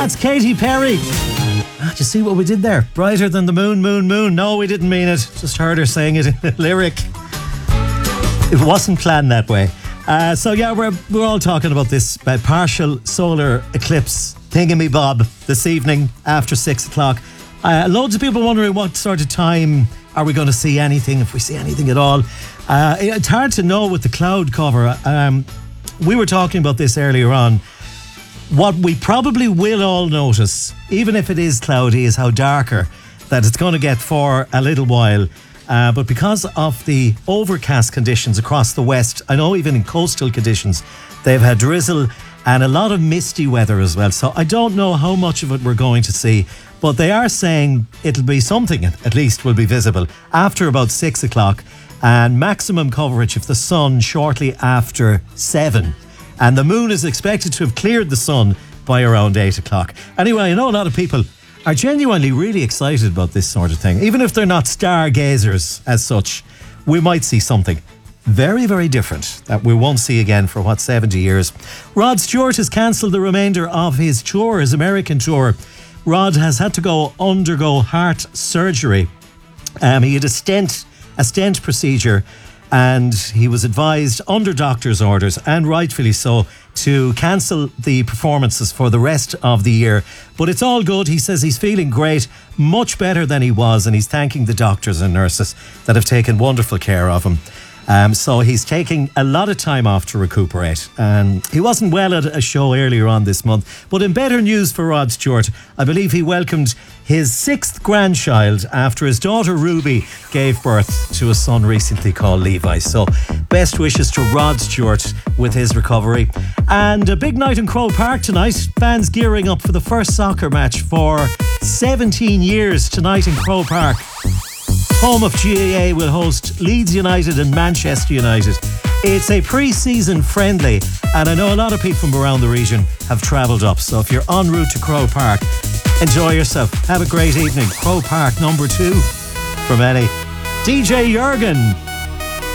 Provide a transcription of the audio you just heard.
That's Katy Perry. Ah, do you see what we did there? Brighter than the moon, moon, moon. No, we didn't mean it. Just heard her saying it in a lyric. It wasn't planned that way. So yeah, we're all talking about this partial solar eclipse thingamy-bob this evening after 6 o'clock. Loads of people wondering what sort of time are we going to see anything, if we see anything at all. It's hard to know with the cloud cover. We were talking about this earlier on. What we probably will all notice, even if it is cloudy, is how darker that it's going to get for a little while. But because of the overcast conditions across the west, I know even in coastal conditions, they've had drizzle and a lot of misty weather as well. So I don't know how much of it we're going to see, but they are saying it'll be something, at least will be visible after about 6 o'clock, and maximum coverage of the sun shortly after 7. And the moon is expected to have cleared the sun by around 8 o'clock. Anyway, I know a lot of people are genuinely really excited about this sort of thing. Even if they're not stargazers as such, we might see something very, very different that we won't see again for, 70 years. Rod Stewart has cancelled the remainder of his tour, his American tour. Rod has had to undergo heart surgery. He had a stent procedure, and he was advised under doctor's orders, and rightfully so, to cancel the performances for the rest of the year. But it's all good. He says he's feeling great, much better than he was, and he's thanking the doctors and nurses that have taken wonderful care of him. So he's taking a lot of time off to recuperate. He wasn't well at a show earlier on this month. But in better news for Rod Stewart, I believe he welcomed his 6th grandchild after his daughter Ruby gave birth to a son recently called Levi. So best wishes to Rod Stewart with his recovery. And a big night in Croke Park tonight. Fans gearing up for the first soccer match for 17 years tonight in Croke Park. Home of GAA will host Leeds United and Manchester United. It's a pre-season friendly, and I know a lot of people from around the region have travelled up. So if you're en route to Croke Park, enjoy yourself. Have a great evening. Croke Park number 2 from Eddie. DJ Jurgen.